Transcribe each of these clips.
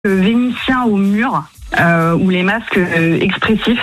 Vénitien au mur. Ou les masques expressifs.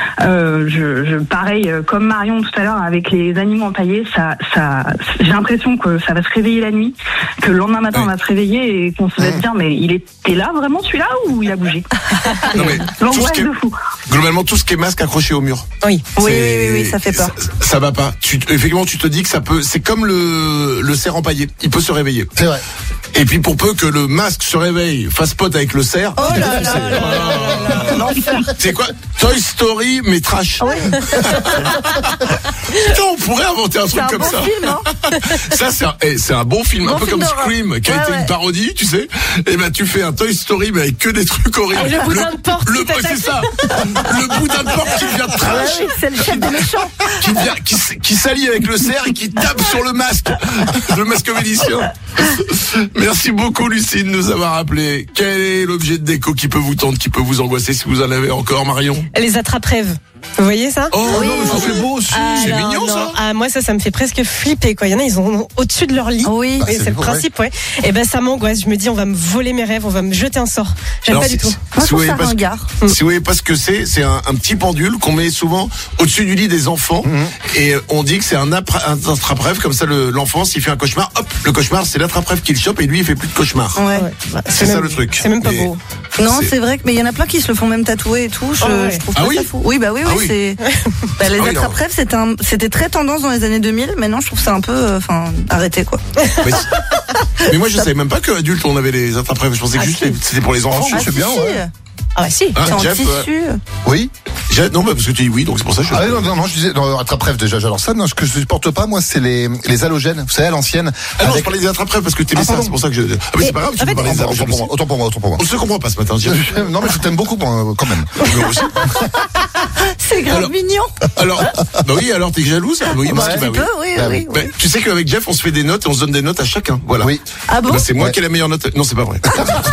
Pareil, comme Marion tout à l'heure avec les animaux empaillés, j'ai l'impression que ça va se réveiller la nuit, que le lendemain matin on va se réveiller et qu'on se va se dire mais il était là vraiment celui-là ou il a bougé. Non, mais l'angoisse de fou. Globalement, tout ce qui est masque accroché au mur. Oui, ça fait peur. Ça va pas. Effectivement, tu te dis que ça peut. C'est comme le cerf empaillé. Il peut se réveiller. C'est vrai. Et puis pour peu que le masque se réveille, fasse pote avec le cerf. Oh là là là là. C'est quoi? Toy Story mais trash. Ah oui. Putain, on pourrait inventer un truc comme ça. C'est un bon film, hein. Ça c'est un bon film, Bon un peu film comme d'horreur. Scream, qui a été une parodie, tu sais. Et ben tu fais un Toy Story mais avec que des trucs horribles. Et le boudin de porc qui t'attaque. C'est ça. Le boudin de porc qui devient trash. Oui, c'est le chef des méchants. Qui s'allie avec le cerf et qui tape sur le masque vénitien. Merci beaucoup Lucie de nous avoir appelé. Quel est l'objet de déco qui peut vous tendre, qui peut vous angoisser si vous en avez encore, Marion? Les attrape-rêves. Vous voyez ça? Oh Oui, non, mais ça c'est beau aussi. C'est Alors, mignon, non. ça. Ah, moi ça me fait presque flipper quoi. Il y en a, ils ont au-dessus de leur lit. Oui. Et c'est le principe, ouais. Et ben ça m'angoisse. Je me dis on va me voler mes rêves, on va me jeter un sort. J'aime Alors, pas du tout. Moi, je trouve ça pas ringard. si vous voyez pas ce que c'est un petit pendule qu'on met souvent au-dessus du lit des enfants et on dit que c'est un attrape-rêve comme ça l'enfant s'il fait un cauchemar, hop, le cauchemar c'est l'attrape-rêve qui le chope et lui il fait plus de cauchemar. Ouais. Bah, C'est ça même- le truc. C'est même pas Et- beau. Non, C'est- c'est vrai que mais il y en a plein qui se le font même tatouer et tout. Je ouais. trouve Ah pas oui ça fou. Oui, bah oui, Ah oui. c'est. Les Ah oui, attrape-rêves, c'était très tendance dans les années 2000. Maintenant, je trouve ça un peu, arrêté quoi. Mais moi je savais même pas qu'adulte on avait les attrape-rêves, je pensais que Ah, juste si. c'était pour les enfants. Ah, c'est bien, ouais. Ah bah si. Hein, C'est en Jeff, tissu. Oui. Non, bah, parce que tu dis oui, donc c'est pour ça que je. Ah non, je disais, attrape-rêve déjà, j'adore ça. Non, ce que je supporte pas, moi, c'est les halogènes. Vous savez, à l'ancienne. Ah non, je avec- parlais des attrape-rêves parce que t'aimais Ah, ça, pardon. c'est pour ça que je. Ah mais c'est pas grave, tu en peux fait, parler des halogènes aussi. Autant pour moi. On se comprend pas ce matin, Jeff. Non, mais je t'aime beaucoup, quand même. Moi aussi. C'est grave Alors- mignon. Alors, bah oui, alors t'es jalouse? Oui, parce que, Un bah petit oui. peu, oui, Bah oui. Bah, tu sais qu'avec Jeff, on se fait des notes et on se donne des notes à chacun. Voilà. Oui. Ah bon? Bah, c'est moi Ouais. qui ai la meilleure note. Non, c'est pas vrai.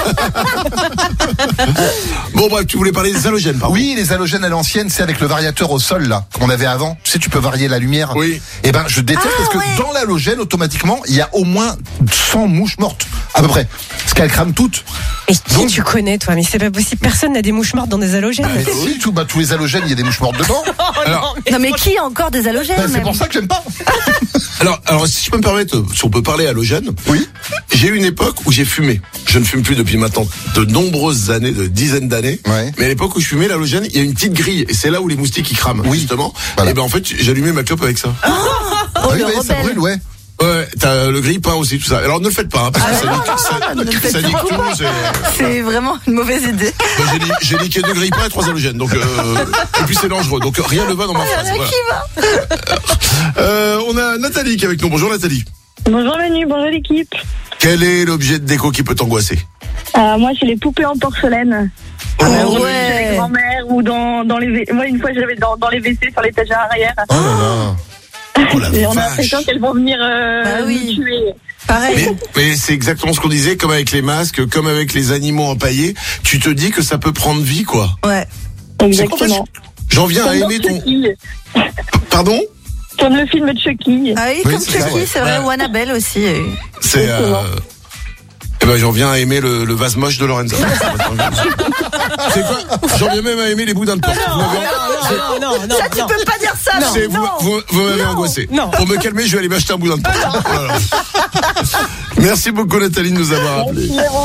Bon, bref, tu voulais parler des halogènes, pardon. Oui, les halogènes à l'ancienne, c'est avec le variateur au sol, là, qu'on avait avant. Tu sais, tu peux varier la lumière. Oui. Eh ben, je déteste parce que ouais. dans l'halogène, automatiquement, il y a au moins 100 mouches mortes. À peu près. Parce qu'elles crament toutes. Et qui tu connais toi? Mais c'est pas possible. Personne n'a des mouches mortes dans des halogènes. Mais si, tous les halogènes, il y a des mouches mortes dedans. Oh Alors- non, Non, mais qui a encore des halogènes? Ben, c'est même pour ça que j'aime pas. Alors, si je peux me permettre, si on peut parler halogène. Oui. J'ai eu une époque où j'ai fumé. Je ne fume plus depuis maintenant de nombreuses années, de dizaines d'années. Ouais. Mais à l'époque où je fumais l'halogène, il y a une petite grille. Et c'est là où les moustiques, ils crament. Oui. Justement. Voilà. Et ben, en fait, j'allumais ma clope avec ça. Oh, oui, le oui, ça rebelle. brûle, ouais. Ouais, t'as le grille-pain aussi, tout ça. Alors, ne le faites pas, hein, parce que ça non, nique, non, ça, ne le faites ça nique surtout tout. pas. C'est vraiment une mauvaise idée. Moi, j'ai niqué 2 grille-pains et 3 halogènes. Donc, et puis c'est dangereux. Donc, rien ne va dans ma phrase. Rien Voilà. qui va. On a Nathalie qui est avec nous. Bonjour Nathalie. Bonjour Manu, bonjour l'équipe. Quel est l'objet de déco qui peut t'angoisser? Moi, c'est les poupées en porcelaine. Oh, Chez ouais. les grand-mères ou dans les WC. Moi, une fois, je l'avais dans les WC sur l'étagère arrière. Oh là là. Oh la Et on a vache. l'impression qu'elles vont venir Bah oui. nous tuer. Pareil. Mais c'est exactement ce qu'on disait, comme avec les masques, comme avec les animaux empaillés. Tu te dis que ça peut prendre vie, quoi. Ouais. Exactement. J'en viens à Comme dans aimer ton. Chucky. Pardon? Comme le film de Chucky. Ah oui, Oui, comme c'est ça, Chucky, ouais. c'est vrai. Ouais. Ou Annabelle aussi. C'est. Eh ben, j'en viens à aimer le vase moche de Lorenza. C'est quoi? J'en viens même à aimer les boudins de porc. Vous m'avez- non. Ça, tu peux pas dire ça. C'est- vous m'avez angoissé. Non. Pour me calmer, je vais aller m'acheter un boudin de porc. Voilà. Merci beaucoup Nathalie de nous avoir appelé.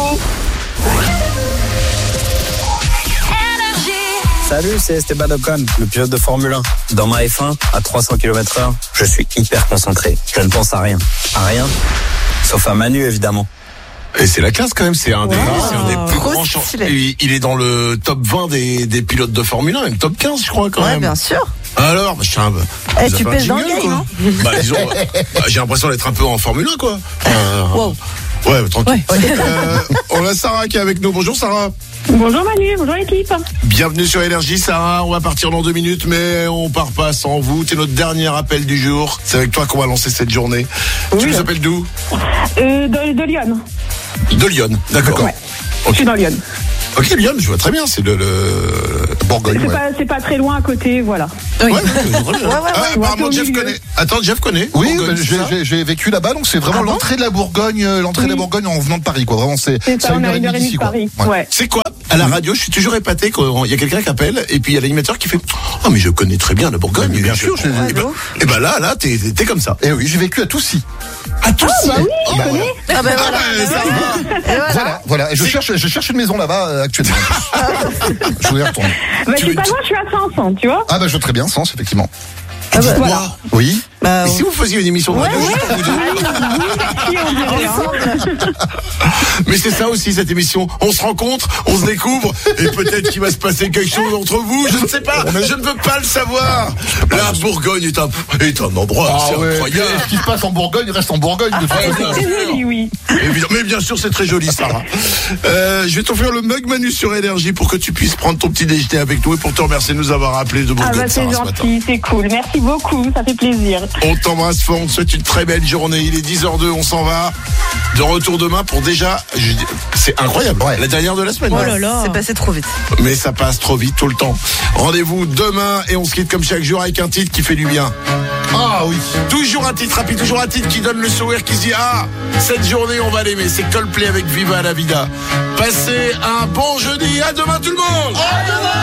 Salut, c'est Esteban Ocon, le pilote de Formule 1. Dans ma F1, à 300 km/h, je suis hyper concentré. Je ne pense à rien. À rien. Sauf à Manu, évidemment. Et c'est la classe quand même, c'est un des plus Trop grands stylé. il est dans le top 20 des pilotes de Formule 1, même top 15 je crois quand Ouais, même. bien sûr. Alors, machin, Eh, vous tu avez pèses un dans le jingle, game, quoi. hein. Bah disons, j'ai l'impression d'être un peu en Formule 1 quoi. Wow. Ouais, tranquille. On a Sarah qui est avec nous. Bonjour Sarah. Bonjour Manu, bonjour l'équipe. Bienvenue sur Énergie Sarah, on va partir dans 2 minutes mais on part pas sans vous. T'es notre dernier appel du jour. C'est avec toi qu'on va lancer cette journée. Tu nous appelles d'où? De Lyon. De Lyon, d'accord. Ouais. Je suis dans Lyon. Ok, Lyon, je vois très bien, c'est le Bourgogne. C'est pas très loin à côté, voilà. Oui. Ouais, apparemment Jeff connaît. Attends, Jeff connaît. Oui, Bourgogne, c'est ça j'ai vécu là-bas, donc c'est vraiment l'entrée de la Bourgogne, de la Bourgogne en venant de Paris, quoi. Vraiment, c'est ça, on a 1h30 de quoi. Paris. Ouais. Ouais. C'est quoi? À la radio, je suis toujours épaté quand il y a quelqu'un qui appelle et puis il y a l'animateur qui fait « Oh, mais je connais très bien la Bourgogne. » Mais bien sûr, Et ben là, t'es comme ça. Et oui, j'ai vécu à Toussy. À Toussy. Bah oui, je connais. Ah ben voilà. Ça va. Voilà. Et je cherche une maison là-bas actuellement. Je voudrais retourner. Bah, je suis pas loin, je suis à 500, tu vois. Ah bah je vois très bien, Sens, effectivement. Dites-moi. Oui. Et si vous faisiez une émission de radio juste pour vous deux? Si, on dirait, hein. Mais c'est ça aussi cette émission. On se rencontre, on se découvre, et peut-être qu'il va se passer quelque chose entre vous. Je ne sais pas. Je ne peux pas le savoir. La Bourgogne est un endroit, c'est incroyable. Ce qui se passe en Bourgogne reste en Bourgogne. De toute façon. Bien C'est sûr. joli, oui. Mais bien sûr, c'est très joli, Sarah. Je vais t'offrir le mug Manu sur Énergie pour que tu puisses prendre ton petit déjeuner avec nous et pour te remercier de nous avoir appelé de Ah Bourgogne, bah c'est Sarah, ce matin. gentil, c'est cool. Merci beaucoup, ça fait plaisir. On t'embrasse fort, on te souhaite une très belle journée. Il est 10h02, on s'en va. De retour demain pour déjà... C'est incroyable, la dernière de la semaine. Oh là là. C'est passé trop vite. Mais ça passe trop vite tout le temps. Rendez-vous demain et on se quitte comme chaque jour avec un titre qui fait du bien. Ah oui. Toujours un titre rapide, toujours un titre qui donne le sourire, qui se dit « Ah, cette journée, on va l'aimer ». C'est Coldplay avec Viva la Vida. Passez un bon jeudi. À demain tout le monde. À demain.